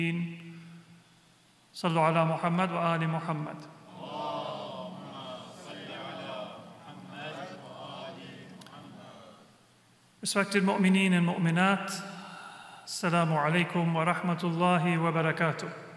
صلوا على محمد وآل محمد. Respected mu'mineen and mu'minat, Assalamu alaikum wa rahmatullahi wa barakatuh.